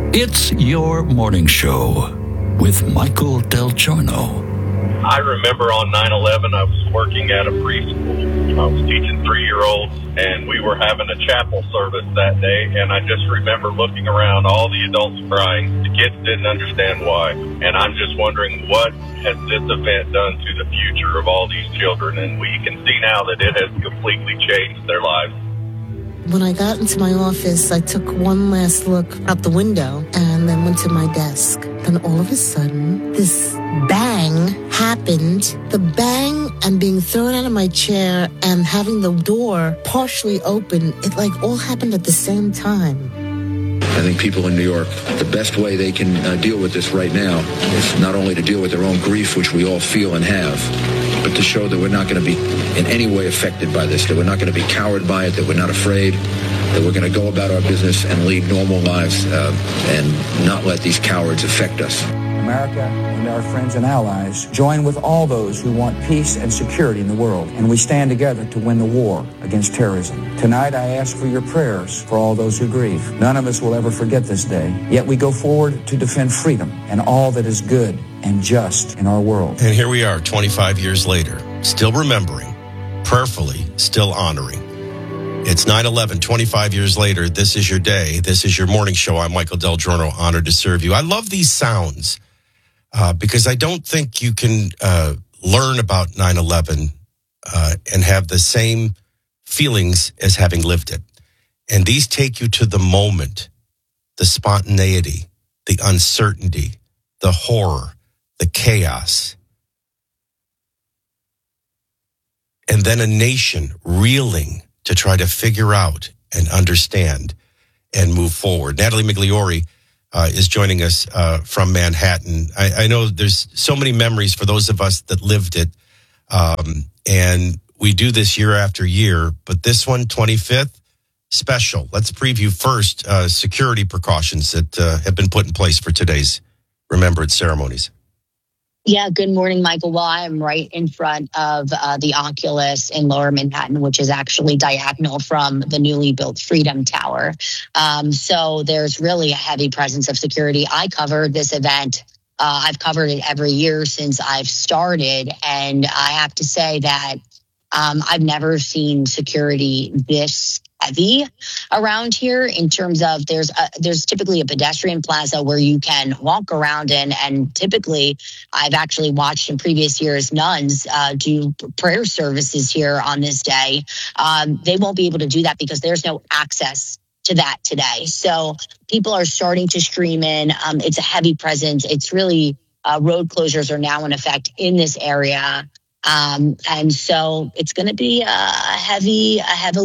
It's your morning show with Michael Del Giorno. I remember on 9/11, I was working at a preschool. I was teaching 3-year-olds, and we were having a chapel service that day, and I just remember looking around, all the adults crying. The kids didn't understand why, and I'm just wondering, what has this event done to the future of all these children? And we can see now that it has completely changed their lives. When I got into my office, I took one last look out the window and then went to my desk. Then all of a sudden, this bang happened. The bang and being thrown out of my chair and having the door partially open, it all happened at the same time. I think people in New York, the best way they can deal with this right now is not only to deal with their own grief, which we all feel and have, but to show that we're not going to be in any way affected by this, that we're not going to be cowed by it, that we're not afraid, that we're going to go about our business and lead normal lives and not let these cowards affect us. America and our friends and allies join with all those who want peace and security in the world, and we stand together to win the war against terrorism. Tonight, I ask for your prayers for all those who grieve. None of us will ever forget this day, yet we go forward to defend freedom and all that is good and just in our world. And here we are, 25 years later, still remembering, prayerfully, still honoring. It's 9/11, 25 years later. This is your day. This is your morning show. I'm Michael Del Giorno, honored to serve you. I love these sounds. Because I don't think you can learn about 9/11 and have the same feelings as having lived it. And these take you to the moment, the spontaneity, the uncertainty, the horror, the chaos. And then a nation reeling to try to figure out and understand and move forward. Natalie Migliori is joining us from Manhattan. I know there's so many memories for those of us that lived it. And we do this year after year, but this one, 25th, special. Let's preview first security precautions that have been put in place for today's remembrance ceremonies. Yeah, good morning, Michael. Well, I am right in front of the Oculus in Lower Manhattan, which is actually diagonal from the newly built Freedom Tower. So there's really a heavy presence of security. I covered this event. I've covered it every year since I've started. And I have to say that I've never seen security this heavy around here in terms of there's typically a pedestrian plaza where you can walk around in, and typically I've actually watched in previous years nuns do prayer services here on this day. They won't be able to do that because there's no access to that today. So people are starting to stream in. It's a heavy presence. It's really road closures are now in effect in this area. And so it's going to be a heavily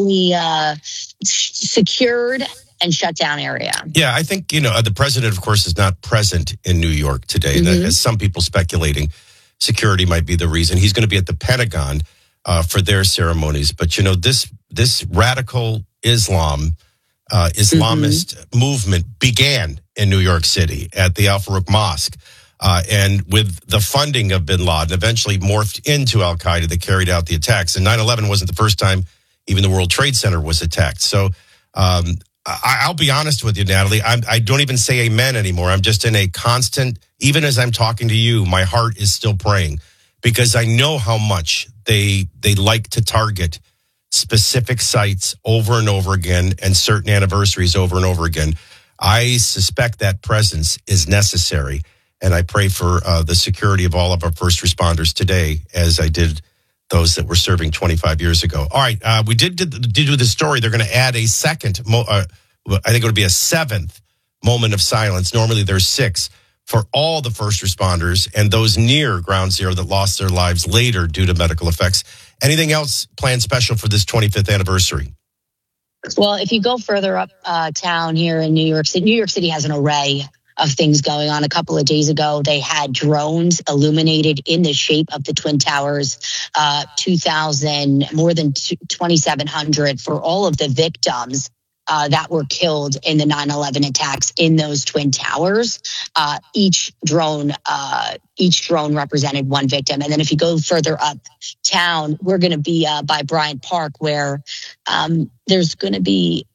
secured and shut down area. Yeah, I think, the president, of course, is not present in New York today. Mm-hmm. That has some people speculating security might be the reason. He's going to be at the Pentagon for their ceremonies. But, this radical Islamist movement began in New York City at the Al Farouk Mosque. And with the funding of bin Laden, eventually morphed into Al-Qaeda that carried out the attacks. And 9/11 wasn't the first time even the World Trade Center was attacked. So I'll be honest with you, Natalie. I don't even say amen anymore. I'm just in a constant, even as I'm talking to you, my heart is still praying because I know how much they like to target specific sites over and over again and certain anniversaries over and over again. I suspect that presence is necessary. And I pray for the security of all of our first responders today, as I did those that were serving 25 years ago. All right, we did do the story. They're going to add a second, I think it would be a seventh moment of silence. Normally there's 6 for all the first responders and those near Ground Zero that lost their lives later due to medical effects. Anything else planned special for this 25th anniversary? Well, if you go further up town here in New York City has an array of things going on. A couple of days ago, they had drones illuminated in the shape of the Twin Towers, 2,000, more than 2,700 for all of the victims that were killed in the 9/11 attacks in those Twin Towers. Each drone represented one victim. And then if you go further up town, we're going to be by Bryant Park, where there's going to be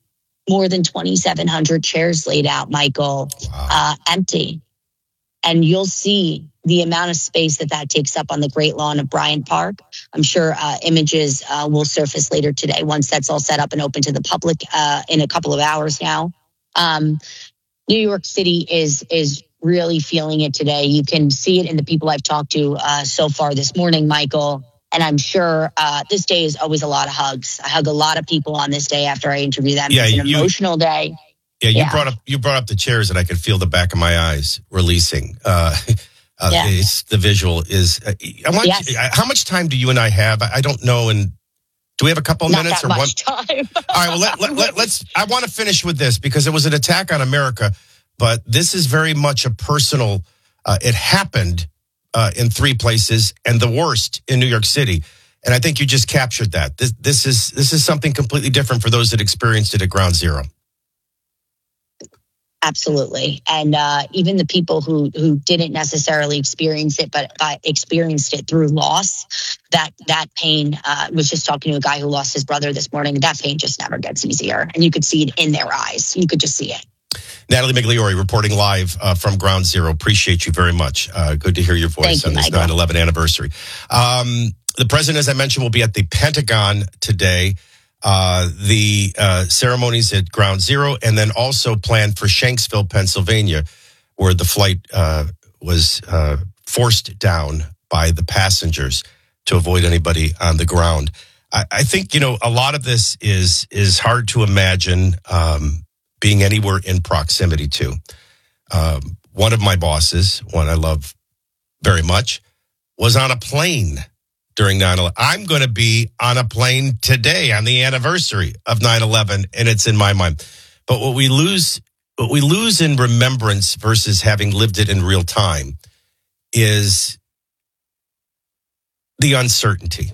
more than 2,700 chairs laid out, Michael, empty. And you'll see the amount of space that takes up on the Great Lawn of Bryant Park. I'm sure images will surface later today once that's all set up and open to the public in a couple of hours now. New York City is really feeling it today. You can see it in the people I've talked to so far this morning, Michael. And I'm sure this day is always a lot of hugs. I hug a lot of people on this day after I interview them. Yeah, it's an emotional day. Yeah, you brought up the chairs, and I could feel the back of my eyes releasing. It's the visual is. How much time do you and I have? I don't know. And do we have a couple of minutes or much time? All right. Well, let's. I want to finish with this because it was an attack on America, but this is very much a personal. It happened in 3 places, and the worst in New York City. And I think you just captured that. This is something completely different for those that experienced it at Ground Zero. Absolutely. And even the people who didn't necessarily experience it, but experienced it through loss, that pain, was just talking to a guy who lost his brother this morning. That pain just never gets easier. And you could see it in their eyes. You could just see it. Natalie Migliore reporting live from Ground Zero. Appreciate you very much. Good to hear your voice on this 9/11 anniversary. The president, as I mentioned, will be at the Pentagon today. The ceremonies at Ground Zero, and then also planned for Shanksville, Pennsylvania, where the flight was forced down by the passengers to avoid anybody on the ground. I think, a lot of this is hard to imagine being anywhere in proximity to. One of my bosses, one I love very much, was on a plane during 9/11. I'm going to be on a plane today on the anniversary of 9/11, and it's in my mind. But what we lose in remembrance versus having lived it in real time is the uncertainty.